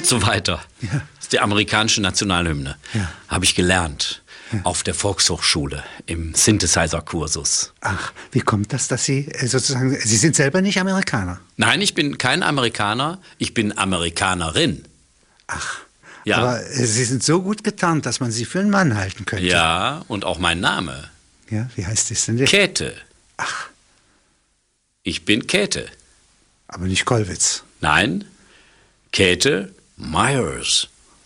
und so weiter. Ja. Das ist die amerikanische Nationalhymne. Ja. Habe ich gelernt auf der Volkshochschule im Synthesizer-Kursus. Ach, wie kommt das, dass Sie sozusagen, Sie sind selber nicht Amerikaner? Nein, ich bin kein Amerikaner, ich bin Amerikanerin. Ach, Ja. aber Sie sind so gut getarnt, dass man Sie für einen Mann halten könnte. Ja, und auch mein Name. Ja, wie heißt das denn? Käthe. Ach, Ich bin Käthe. aber nicht Kollwitz. Nein, Käthe Myers.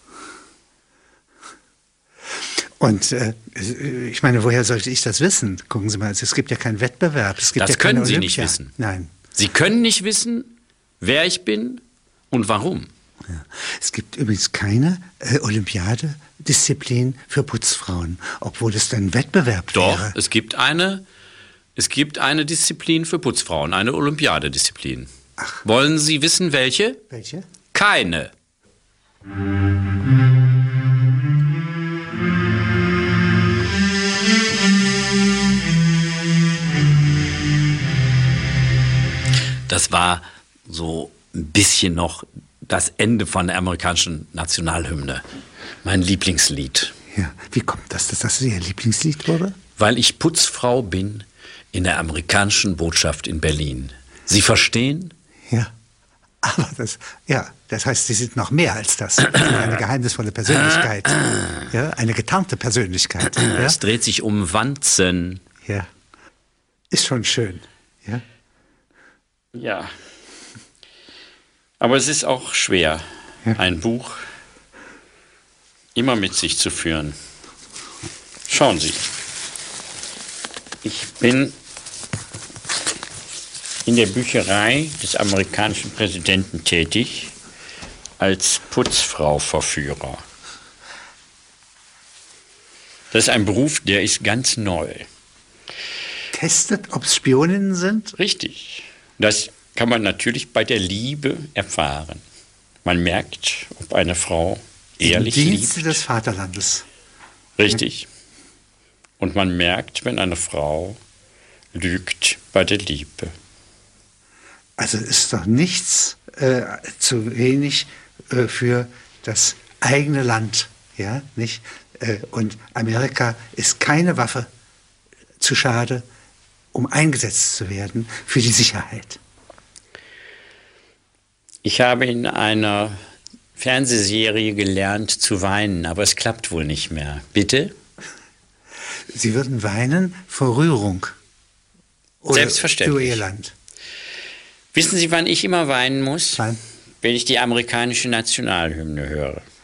Und ich meine, woher sollte ich das wissen? Gucken Sie mal, es gibt ja keinen Wettbewerb. Es gibt Das ja keine können Sie Olympia. nicht wissen. Nein. Sie können nicht wissen, wer ich bin und warum. Ja. Es gibt übrigens keine Olympiadedisziplin für Putzfrauen, obwohl es dann Wettbewerb Doch, wäre. es gibt eine Disziplin für Putzfrauen, eine Olympiadedisziplin. Wollen Sie wissen, welche? Welche? Keine. Das war so ein bisschen noch das Ende von der amerikanischen Nationalhymne. Mein Lieblingslied. Ja. Wie kommt das, dass das Ihr Lieblingslied wurde? Weil ich Putzfrau bin in der amerikanischen Botschaft in Berlin. Sie verstehen? Ja. Aber das heißt, Sie sind noch mehr als das. Sie sind eine geheimnisvolle Persönlichkeit. Ja, eine getarnte Persönlichkeit. Ja? Es dreht sich um Wanzen. Ja. Ist schon schön. Ja. Ja. Aber es ist auch schwer, ein Buch immer mit sich zu führen. Schauen Sie. Ich bin in der Bücherei des amerikanischen Präsidenten tätig als Putzfrau-Verführer. Das ist ein Beruf, der ist ganz neu. Testet, ob es Spioninnen sind? Richtig. Das kann man natürlich bei der Liebe erfahren. Man merkt, ob eine Frau ehrlich Im Dienste liebt. des Vaterlandes. Richtig. Und man merkt, wenn eine Frau lügt bei der Liebe. Also ist doch nichts zu wenig für das eigene Land, ja, nicht? Und Amerika ist keine Waffe zu schade, um eingesetzt zu werden für die Sicherheit. Ich habe in einer Fernsehserie gelernt zu weinen, aber es klappt wohl nicht mehr. Bitte? Sie würden weinen vor Rührung. Oder Selbstverständlich. für Ihr Land. Wissen Sie, wann ich immer weinen muss? Wann? Wenn ich die amerikanische Nationalhymne höre.